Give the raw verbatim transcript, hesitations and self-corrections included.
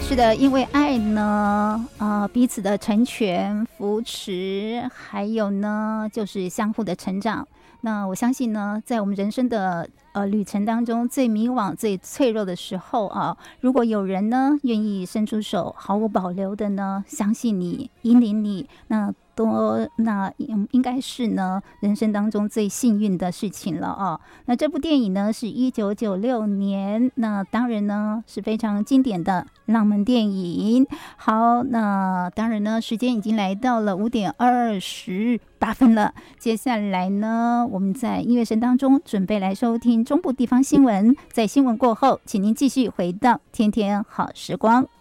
是的，因为爱呢，呃，彼此的成全、扶持，还有呢，就是相互的成长。那我相信呢，在我们人生的呃旅程当中，最迷惘、最脆弱的时候啊，如果有人呢愿意伸出手，毫无保留的呢，相信你、引领你，那多那应该是呢人生当中最幸运的事情了啊。那这部电影呢是一九九六年，那当然呢是非常经典的浪漫电影。好，那当然呢时间已经来到了五点二十八分了。接下来呢我们在音乐声当中准备来收听中部地方新闻，在新闻过后，请您继续回到天天好时光。